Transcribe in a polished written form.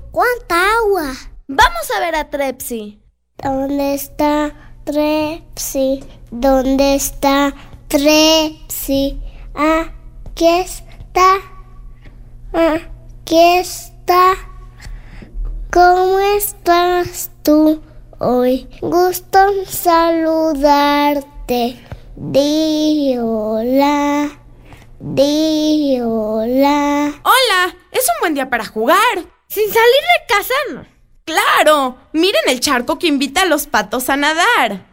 ¿Cuánta agua? Vamos a ver a Trepsi. ¿Dónde está Trepsi? ¿Dónde está Trepsi? Aquí está. Aquí está. ¿Cómo estás tú hoy? Gusto en saludarte. Di hola. Di hola. ¡Hola! Es un buen día para jugar. Sin salir de casa, no. ¡Claro! Miren el charco que invita a los patos a nadar.